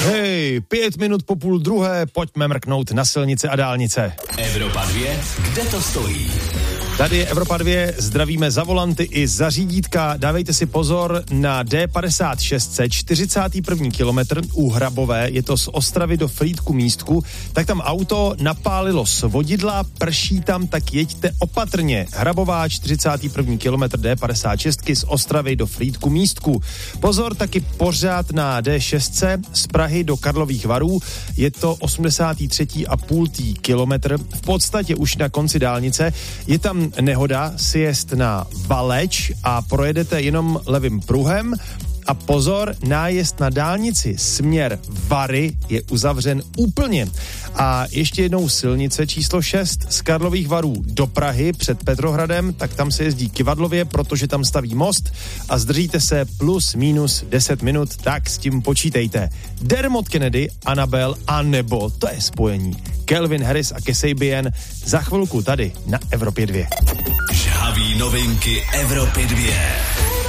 Hej, 5 minut po 12:30, pojďme mrknout na silnice a dálnice. Evropa 2, kde to stojí? Tady je Evropa 2, zdravíme za volanty i za řídítka. Dávejte si pozor na D56, 41. kilometr u Hrabové, je to z Ostravy do Frýdku Místku, tak tam auto napálilo svodidla, prší tam, tak jeďte opatrně. Hrabová, 41. kilometr D56 z Ostravy do Frýdku Místku. Pozor taky pořád na D6 z Prahy do Karlových Varů, je to 83,5 kilometr, v podstatě už na konci dálnice, je tam nehoda, sjezd na Valeč a projedete jenom levým pruhem a pozor, nájezd na dálnici směr Vary je uzavřen úplně. A ještě jednou silnice číslo 6 z Karlových Varů do Prahy před Petrohradem, tak tam se jezdí kivadlově, protože tam staví most a zdržíte se plus minus 10 minut, tak s tím počítejte. Dermot Kennedy, Annabelle a nebo, to je spojení, Calvin Harris a Kasabian za chvilku tady na Evropě 2. Žhaví novinky Evropy 2.